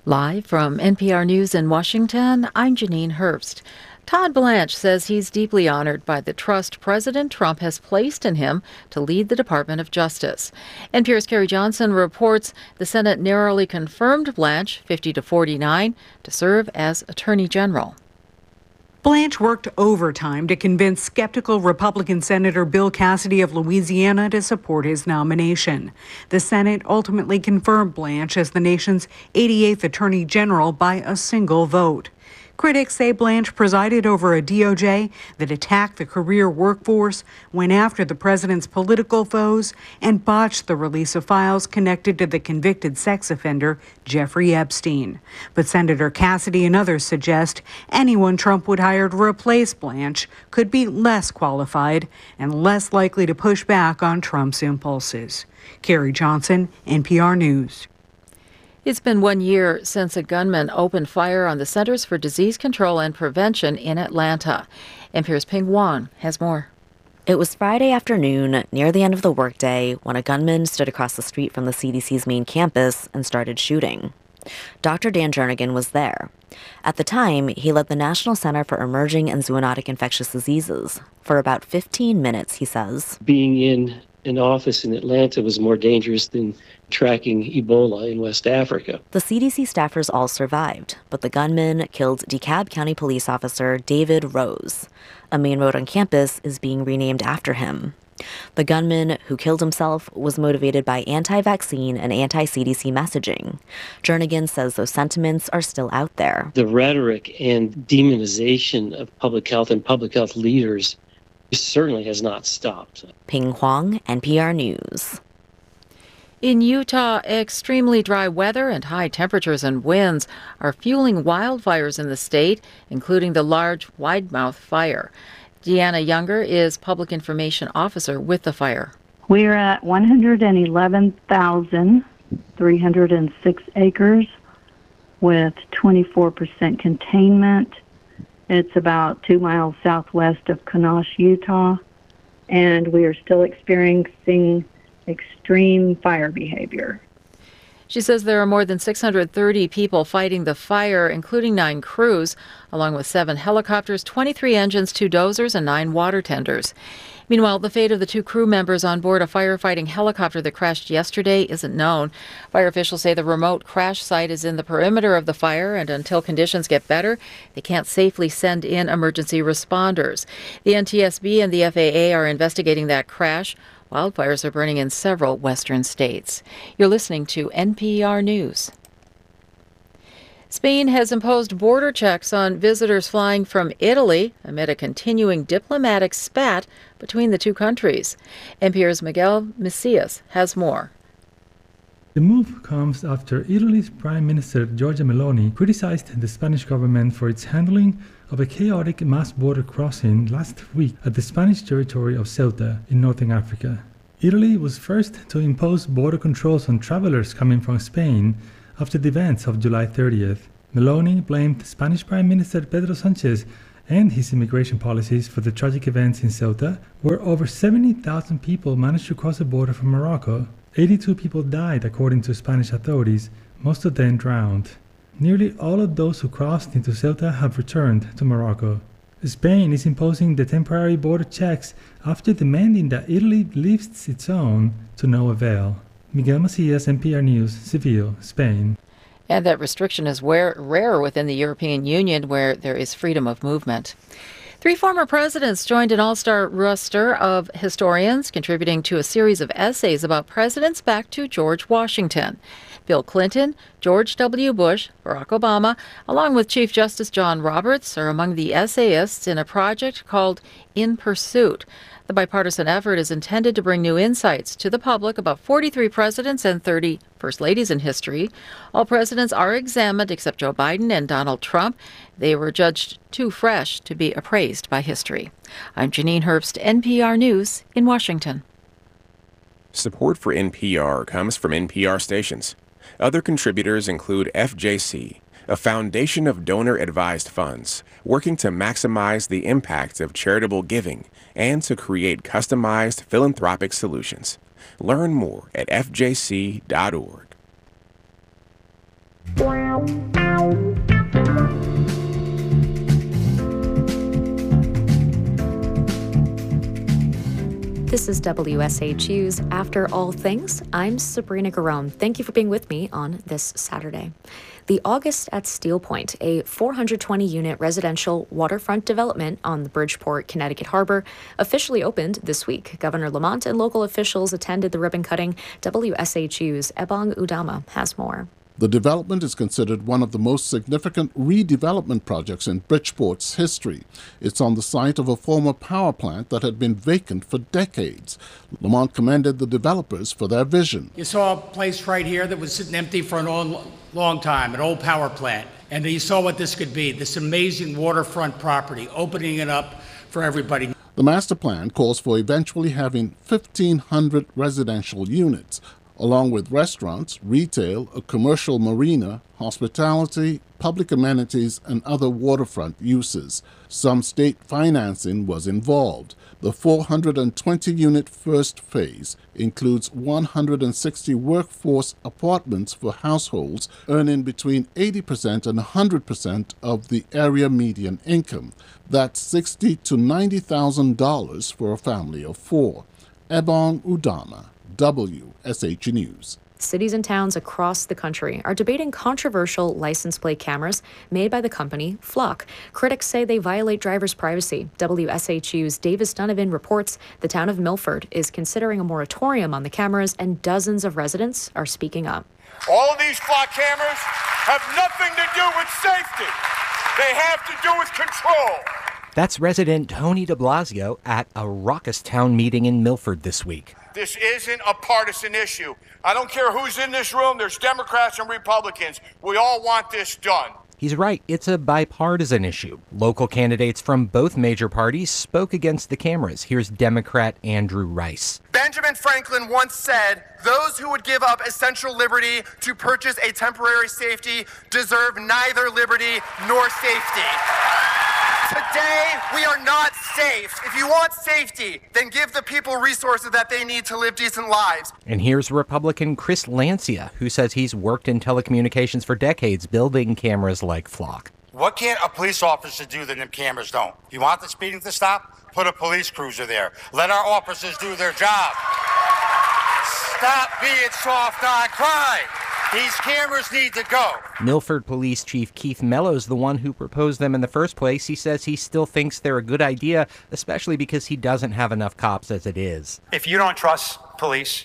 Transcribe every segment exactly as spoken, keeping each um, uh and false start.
Live from N P R News in Washington, I'm Janine Herbst. Todd Blanche says he's deeply honored by the trust President Trump has placed in him to lead the Department of Justice. N P R's Carrie Johnson reports the Senate narrowly confirmed Blanche, fifty to forty-nine, to serve as Attorney General. Blanche worked overtime to convince skeptical Republican Senator Bill Cassidy of Louisiana to support his nomination. The Senate ultimately confirmed Blanche as the nation's eighty-eighth Attorney General by a single vote. Critics say Blanche presided over a D O J that attacked the career workforce, went after the president's political foes, and botched the release of files connected to the convicted sex offender Jeffrey Epstein. But Senator Cassidy and others suggest anyone Trump would hire to replace Blanche could be less qualified and less likely to push back on Trump's impulses. Carrie Johnson, N P R News. It's been one year since a gunman opened fire on the Centers for Disease Control and Prevention in Atlanta. N P R's Ping Wong has more. It was Friday afternoon, near the end of the workday, when a gunman stood across the street from the C D C's main campus and started shooting. Doctor Dan Jernigan was there. At the time, he led the National Center for Emerging and Zoonotic Infectious Diseases. For about fifteen minutes, he says. Being in an office in Atlanta was more dangerous than tracking Ebola in West Africa. The C D C staffers all survived, but the gunman killed DeKalb County police officer David Rose. A main road on campus is being renamed after him. The gunman who killed himself was motivated by anti-vaccine and anti-C D C messaging. Jernigan says those sentiments are still out there. The rhetoric and demonization of public health and public health leaders certainly has not stopped. Ping Huang, N P R News. In Utah, extremely dry weather and high temperatures and winds are fueling wildfires in the state, including the large Widemouth fire. Deanna Younger is Public Information Officer with the fire. We're at one hundred eleven thousand three hundred six acres with twenty-four percent containment. It's about two miles southwest of Kanosh, Utah, and we are still experiencing extreme fire behavior. She says there are more than six hundred thirty people fighting the fire, including nine crews, along with seven helicopters, twenty-three engines, two dozers, and nine water tenders. Meanwhile, the fate of the two crew members on board a firefighting helicopter that crashed yesterday isn't known. Fire officials say the remote crash site is in the perimeter of the fire, and until conditions get better, they can't safely send in emergency responders. The N T S B and the F A A are investigating that crash. Wildfires are burning in several western states. You're listening to N P R News. Spain has imposed border checks on visitors flying from Italy amid a continuing diplomatic spat between the two countries. N P R's Miguel Macias has more. The move comes after Italy's Prime Minister Giorgia Meloni criticized the Spanish government for its handling of a chaotic mass border crossing last week at the Spanish territory of Ceuta in northern Africa. Italy was first to impose border controls on travelers coming from Spain after the events of July thirtieth. Meloni blamed Spanish Prime Minister Pedro Sanchez and his immigration policies for the tragic events in Ceuta, where over seventy thousand people managed to cross the border from Morocco. eighty-two people died, according to Spanish authorities, most of them drowned. Nearly all of those who crossed into Ceuta have returned to Morocco. Spain is imposing the temporary border checks after demanding that Italy lifts its own to no avail. Miguel Macias, N P R News, Seville, Spain. And that restriction is rare, rare within the European Union, where there is freedom of movement. Three former presidents joined an all-star roster of historians, contributing to a series of essays about presidents back to George Washington. Bill Clinton, George W. Bush, Barack Obama, along with Chief Justice John Roberts, are among the essayists in a project called In Pursuit. The bipartisan effort is intended to bring new insights to the public about forty-three presidents and thirty first ladies in history. All presidents are examined except Joe Biden and Donald Trump. They were judged too fresh to be appraised by history. I'm Janine Herbst, N P R News in Washington. Support for N P R comes from N P R stations. Other contributors include F J C, a foundation of donor-advised funds working to maximize the impact of charitable giving and to create customized philanthropic solutions. Learn more at F J C dot org. This is W S H U's After All Things. I'm Sabrina Garone. Thank you for being with me on this Saturday. The August at Steel Point, a four hundred twenty unit residential waterfront development on the Bridgeport, Connecticut harbor, officially opened this week. Governor Lamont and local officials attended the ribbon cutting. W S H U's Ebong Udama has more. The development is considered one of the most significant redevelopment projects in Bridgeport's history. It's on the site of a former power plant that had been vacant for decades. Lamont commended the developers for their vision. You saw a place right here that was sitting empty for a long, long time, an old power plant. And you saw what this could be, this amazing waterfront property, opening it up for everybody. The master plan calls for eventually having fifteen hundred residential units, along with restaurants, retail, a commercial marina, hospitality, public amenities, and other waterfront uses. Some state financing was involved. The four hundred twenty unit first phase includes one hundred sixty workforce apartments for households earning between eighty percent and one hundred percent of the area median income. That's sixty thousand to ninety thousand dollars for a family of four. Ebong Udama, W S H News. Cities and towns across the country are debating controversial license plate cameras made by the company Flock. Critics say they violate drivers' privacy. W S H U's Davis Donovan reports the town of Milford is considering a moratorium on the cameras, and dozens of residents are speaking up. All of these Flock cameras have nothing to do with safety. They have to do with control. That's resident Tony de Blasio at a raucous town meeting in Milford this week. This isn't a partisan issue. I don't care who's in this room. There's Democrats and Republicans. We all want this done. He's right. It's a bipartisan issue. Local candidates from both major parties spoke against the cameras. Here's Democrat Andrew Rice. Benjamin Franklin once said, "Those who would give up essential liberty to purchase a temporary safety deserve neither liberty nor safety." Today, we are not safe. If you want safety, then give the people resources that they need to live decent lives. And here's Republican Chris Lancia, who says he's worked in telecommunications for decades building cameras like Flock. What can't a police officer do that the cameras don't? You want the speeding to stop? Put a police cruiser there. Let our officers do their job. Stop being soft on crime. These cameras need to go. Milford Police Chief Keith Mello's the one who proposed them in the first place. He says he still thinks they're a good idea, especially because he doesn't have enough cops as it is. If you don't trust police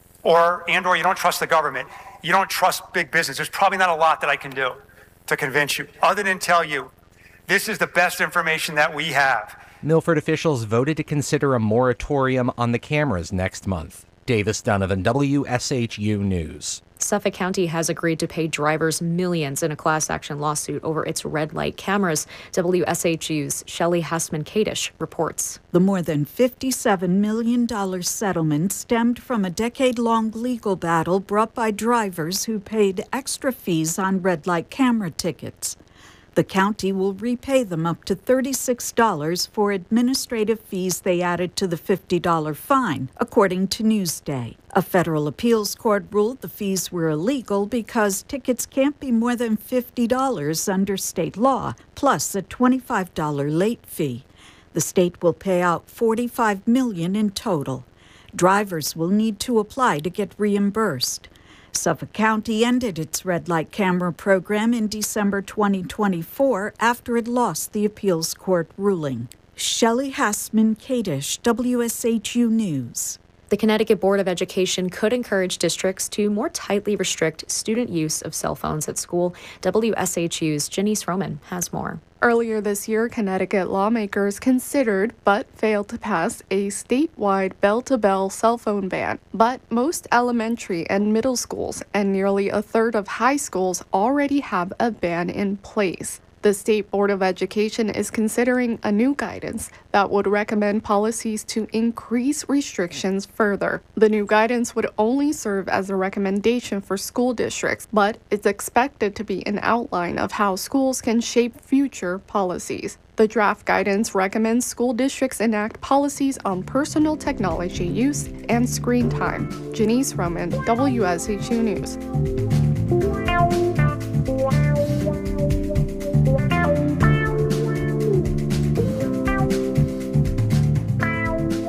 or and or you don't trust the government, you don't trust big business, there's probably not a lot that I can do to convince you, other than tell you this is the best information that we have. Milford officials voted to consider a moratorium on the cameras next month. Davis Donovan, W S H U News. Suffolk County has agreed to pay drivers millions in a class action lawsuit over its red light cameras. W S H U's Shelley Hassman-Kadish reports. The more than fifty-seven million dollars settlement stemmed from a decade-long legal battle brought by drivers who paid extra fees on red light camera tickets. The county will repay them up to thirty-six dollars for administrative fees they added to the fifty dollars fine, according to Newsday. A federal appeals court ruled the fees were illegal because tickets can't be more than fifty dollars under state law, plus a twenty-five dollars late fee. The state will pay out forty-five million dollars in total. Drivers will need to apply to get reimbursed. Suffolk County ended its red light camera program in December twenty twenty-four after it lost the appeals court ruling. Shelley Hassman-Kadish, W S H U News. The Connecticut Board of Education could encourage districts to more tightly restrict student use of cell phones at school. W S H U's Janice Roman has more. Earlier this year, Connecticut lawmakers considered but failed to pass a statewide bell-to-bell cell phone ban. But most elementary and middle schools and nearly a third of high schools already have a ban in place. The State Board of Education is considering a new guidance that would recommend policies to increase restrictions further. The new guidance would only serve as a recommendation for school districts, but it's expected to be an outline of how schools can shape future policies. The draft guidance recommends school districts enact policies on personal technology use and screen time. Janice Roman, W S H U News.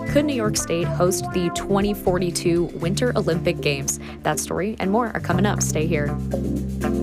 Could New York State host the twenty forty-two Winter Olympic Games? That story and more are coming up. Stay here.